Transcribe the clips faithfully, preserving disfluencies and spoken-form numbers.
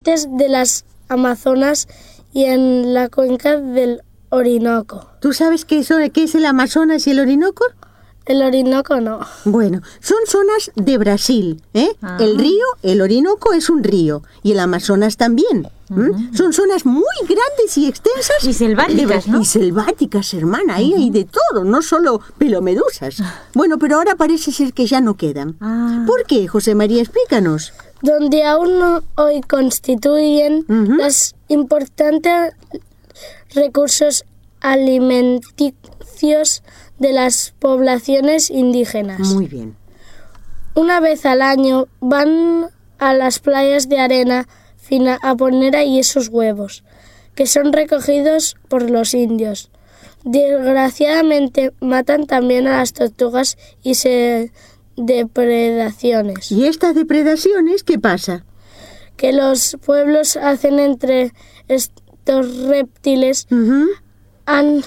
partes de las Amazonas y en la cuenca del Orinoco. ¿Tú sabes qué es, qué es el Amazonas y el Orinoco? El Orinoco no. Bueno, son zonas de Brasil, ¿eh? Ah. El río, el Orinoco es un río y el Amazonas también. Uh-huh. Son zonas muy grandes y extensas. Y selváticas, de, ¿no? Y selváticas, hermana, ahí uh-huh. hay de todo, no solo pelomedusas. Bueno, pero ahora parece ser que ya no quedan. Ah. ¿Por qué, José María? Explícanos. Donde aún no hoy constituyen uh-huh. los importantes recursos alimenticios de las poblaciones indígenas. Muy bien. Una vez al año van a las playas de arena fina a poner ahí esos huevos, que son recogidos por los indios. Desgraciadamente matan también a las tortugas y se depredaciones. ¿Y estas depredaciones qué pasa? Que los pueblos hacen entre estos reptiles uh-huh. han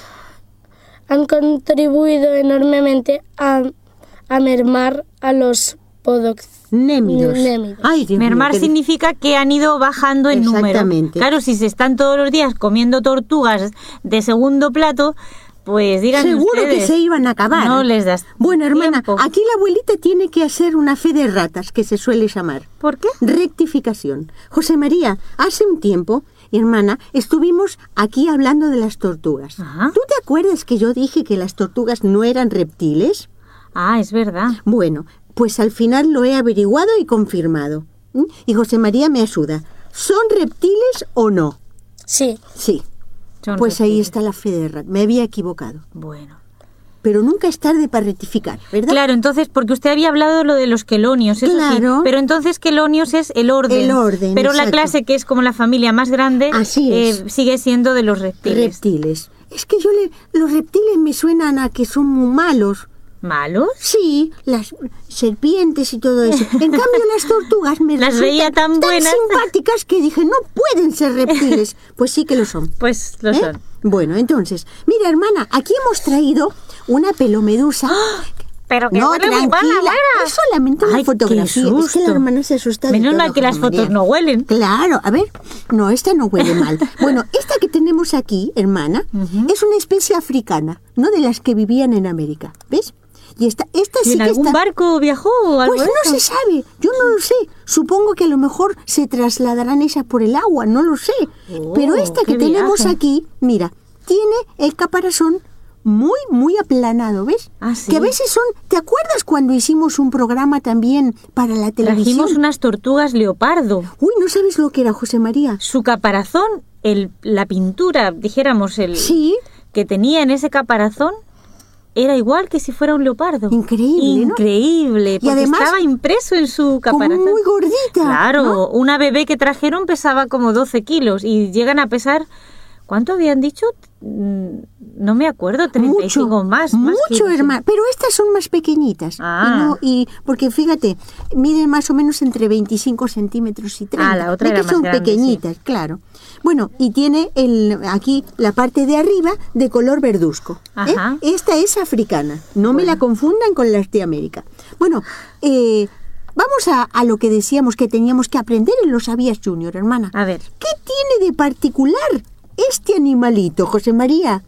han contribuido enormemente a, a mermar a los podocnémidos. Ay, mermar mío, significa que han ido bajando en número. Exactamente. Claro, si se están todos los días comiendo tortugas de segundo plato, pues díganme seguro ustedes, que se iban a acabar. No les das Bueno, hermana, tiempo. Aquí la abuelita tiene que hacer una fe de ratas, que se suele llamar. ¿Por qué? Rectificación. José María, hace un tiempo, hermana, estuvimos aquí hablando de las tortugas. Ajá. ¿Tú te acuerdas que yo dije que las tortugas no eran reptiles? Ah, es verdad. Bueno, pues al final lo he averiguado y confirmado. ¿Mm? Y José María me ayuda. ¿Son reptiles o no? Sí. Sí. Son pues reptiles. Ahí está la fe de rata. Me había equivocado. Bueno. Pero nunca es tarde para rectificar, ¿verdad? Claro, entonces, porque usted había hablado de lo de los quelonios, eso claro. sí. Pero entonces quelonios es el orden. El orden, Pero exacto. la clase, que es como la familia más grande, Así es. Eh, sigue siendo de los reptiles. Reptiles. Es que yo le, los reptiles me suenan a que son muy malos. ¿Malos? Sí, las serpientes y todo eso. En cambio, las tortugas me las veía tan buenas, tan simpáticas que dije, no pueden ser reptiles. Pues sí que lo son. Pues lo ¿Eh? son. Bueno, entonces, mira, hermana, aquí hemos traído una pelomedusa. ¡Oh! Pero que no, huele muy tranquila, mala, es solamente una Ay, fotografía. Qué susto. Es que la hermana se asusta de Menos todo, mal que las fotos María. no huelen. Claro, a ver, no, esta no huele mal. Bueno, esta que tenemos aquí, hermana, uh-huh. es una especie africana, no de las que vivían en América, ¿ves? Y esta, esta ¿Y sí en que algún está... barco viajó o algo? Pues no se sabe, yo no lo sé. Supongo que a lo mejor se trasladarán esas por el agua, no lo sé. Oh, Pero esta que tenemos viaje. aquí, mira, tiene el caparazón muy, muy aplanado, ¿ves? Ah, ¿sí? Que a veces son... ¿Te acuerdas cuando hicimos un programa también para la televisión? Trajimos unas tortugas leopardo. Uy, ¿no sabes lo que era, José María? Su caparazón, el, la pintura, dijéramos, el sí. que tenía en ese caparazón, era igual que si fuera un leopardo. Increíble, ¿no? Increíble, porque y además, estaba impreso en su caparazón. Como muy gordita. Claro, ¿no? Una bebé que trajeron pesaba como doce kilos y llegan a pesar... ¿Cuánto habían dicho? No me acuerdo, treinta y cinco mucho, más. Mucho, más hermano. Pero estas son más pequeñitas. Ah. Y, no, y porque fíjate, miden más o menos entre veinticinco centímetros y treinta. Ah, la otra ¿Ves era que más son grande, pequeñitas, sí. Claro. Bueno, y tiene el, aquí la parte de arriba de color verduzco. Ajá. ¿eh? Esta es africana. No bueno. me la confundan con las de América. Bueno, eh... Vamos a, a lo que decíamos que teníamos que aprender en Lo Sabías Junior, hermana. A ver. ¿Qué tiene de particular este animalito, José María?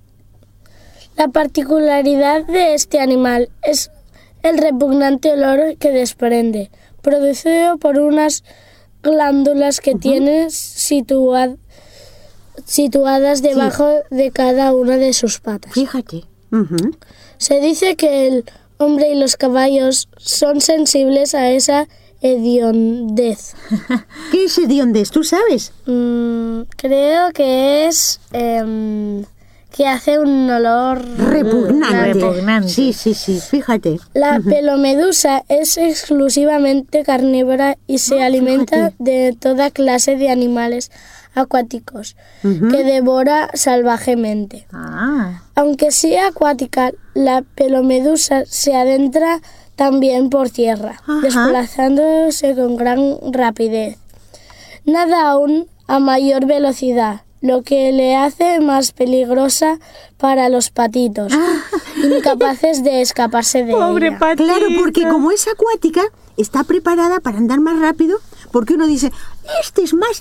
La particularidad de este animal es el repugnante olor que desprende, producido por unas glándulas que uh-huh. tiene situa- situadas debajo sí. de cada una de sus patas. Fíjate. Uh-huh. Se dice que el hombre y los caballos son sensibles a esa hediondez. ¿Qué es hediondez? ¿Tú sabes? Mm, creo que es eh, que hace un olor repugnante. repugnante. Sí, sí, sí, fíjate. La uh-huh. pelomedusa es exclusivamente carnívora y se oh, alimenta fíjate. de toda clase de animales acuáticos uh-huh. que devora salvajemente. Ah. Aunque sea acuática, la pelomedusa se adentra también por tierra, uh-huh. desplazándose con gran rapidez. Nada aún a mayor velocidad, lo que le hace más peligrosa para los patitos, incapaces de escaparse de Pobre ella. patito. Claro, porque como es acuática, está preparada para andar más rápido, porque uno dice, este es más